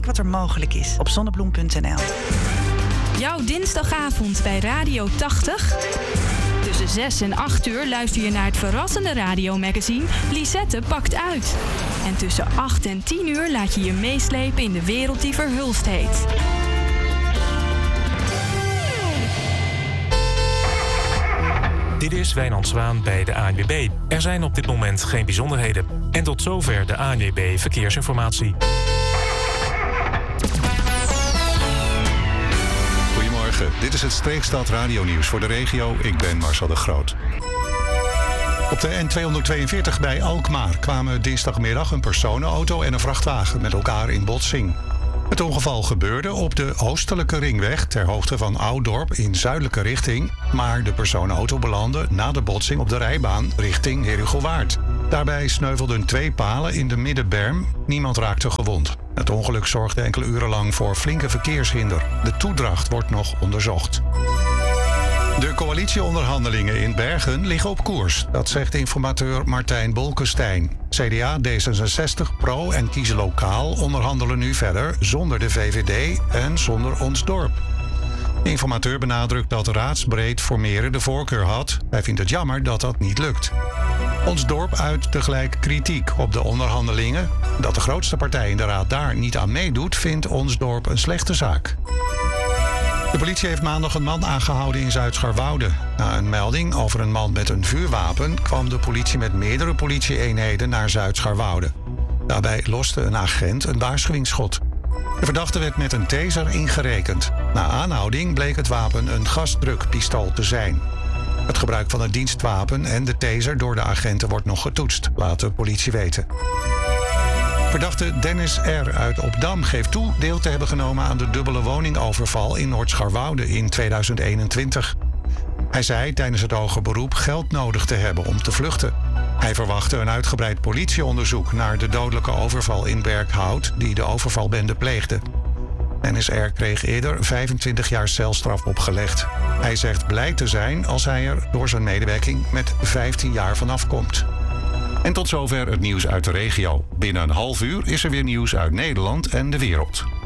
wat er mogelijk is op zonnebloem.nl. Jouw dinsdagavond bij Radio 80. Tussen 6 en 8 uur luister je naar het verrassende radiomagazine Lisette pakt uit. En tussen 8 en 10 uur laat je je meeslepen in de wereld die verhulst heet. Dit is Wijnand Zwaan bij de ANWB. Er zijn op dit moment geen bijzonderheden. En tot zover de ANWB Verkeersinformatie. Goedemorgen, dit is het Streekstad Radio-nieuws voor de regio. Ik ben Marcel de Groot. Op de N242 bij Alkmaar kwamen dinsdagmiddag een personenauto en een vrachtwagen met elkaar in botsing. Het ongeval gebeurde op de oostelijke ringweg ter hoogte van Ouddorp in zuidelijke richting, maar de personenauto belandde na de botsing op de rijbaan richting Herugelwaard. Daarbij sneuvelden 2 palen in de middenberm. Niemand raakte gewond. Het ongeluk zorgde enkele uren lang voor flinke verkeershinder. De toedracht wordt nog onderzocht. De coalitieonderhandelingen in Bergen liggen op koers. Dat zegt informateur Martijn Bolkestein. CDA, D66, Pro en Kiezen Lokaal onderhandelen nu verder zonder de VVD en zonder Ons Dorp. De informateur benadrukt dat raadsbreed formeren de voorkeur had. Hij vindt het jammer dat dat niet lukt. Ons Dorp uit tegelijk kritiek op de onderhandelingen. Dat de grootste partij in de raad daar niet aan meedoet, vindt Ons Dorp een slechte zaak. De politie heeft maandag een man aangehouden in Zuid-Scharwoude. Na een melding over een man met een vuurwapen kwam de politie met meerdere politieeenheden naar Zuid-Scharwoude. Daarbij loste een agent een waarschuwingsschot. De verdachte werd met een taser ingerekend. Na aanhouding bleek het wapen een gasdrukpistool te zijn. Het gebruik van het dienstwapen en de taser door de agenten wordt nog getoetst, laat de politie weten. Verdachte Dennis R. uit Opdam geeft toe deel te hebben genomen aan de dubbele woningoverval in Noord-Scharwoude in 2021. Hij zei tijdens het hoger beroep geld nodig te hebben om te vluchten. Hij verwachtte een uitgebreid politieonderzoek naar de dodelijke overval in Berkhout die de overvalbende pleegde. Dennis R. kreeg eerder 25 jaar celstraf opgelegd. Hij zegt blij te zijn als hij er door zijn medewerking met 15 jaar vanaf komt. En tot zover het nieuws uit de regio. Binnen een half uur is er weer nieuws uit Nederland en de wereld.